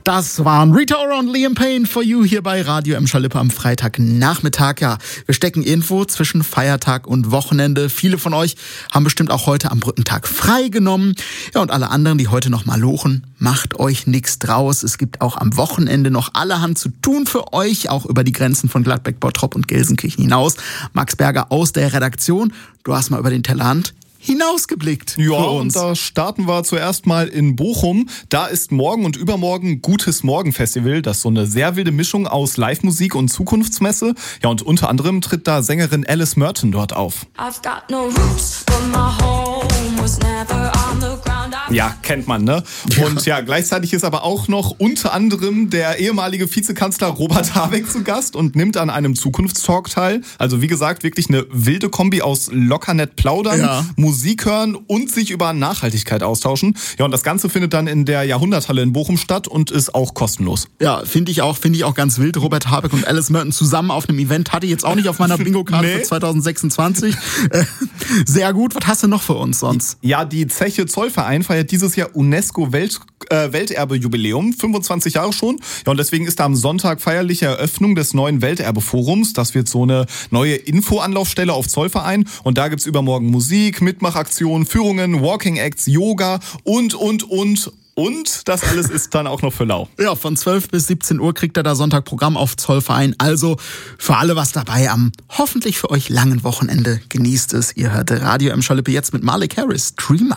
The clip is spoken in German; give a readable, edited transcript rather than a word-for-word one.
Das waren Rita Ora und Liam Payne for You hier bei Radio M. Schalippe am Freitagnachmittag. Ja, wir stecken irgendwo zwischen Feiertag und Wochenende. Viele von euch haben bestimmt auch heute am Brückentag frei genommen. Ja, und alle anderen, die heute noch mal lochen, macht euch nichts draus. Es gibt auch am Wochenende noch allerhand zu tun für euch, auch über die Grenzen von Gladbeck, Bottrop und Gelsenkirchen hinaus. Max Berger aus der Redaktion, du hast mal über den Tellerrand hinausgeblickt. Ja, und da starten wir zuerst mal in Bochum. Da ist morgen und übermorgen Gutes Morgen Festival. Das ist so eine sehr wilde Mischung aus Live-Musik und Zukunftsmesse. Ja, und unter anderem tritt da Sängerin Alice Merton dort auf. Ja, kennt man, ne? Ja. Und ja, gleichzeitig ist aber auch noch unter anderem der ehemalige Vizekanzler Robert Habeck zu Gast und nimmt an einem Zukunftstalk teil. Also wie gesagt, wirklich eine wilde Kombi aus locker nett plaudern, Musik hören und sich über Nachhaltigkeit austauschen. Ja, und das Ganze findet dann in der Jahrhunderthalle in Bochum statt und ist auch kostenlos. Ja, finde ich auch ganz wild. Robert Habeck und Alice Merton zusammen auf einem Event hatte ich jetzt auch nicht auf meiner Bingo-Karte für 2026. Sehr gut. Was hast du noch für uns sonst? Ja, die Zeche Zollverein feiert dieses Jahr UNESCO-Welterbe-Jubiläum, 25 Jahre schon. Ja, und deswegen ist da am Sonntag feierliche Eröffnung des neuen Welterbe-Forums. Das wird so eine neue Info-Anlaufstelle auf Zollverein. Und da gibt's übermorgen Musik, Mitmachaktionen, Führungen, Walking Acts, Yoga und das alles ist dann auch noch für lau. Ja, von 12 bis 17 Uhr kriegt ihr da Sonntag Programm auf Zollverein. Also für alle was dabei am hoffentlich für euch langen Wochenende. Genießt es. Ihr hört Radio M. Schalippe jetzt mit Malik Harris. Dreamer.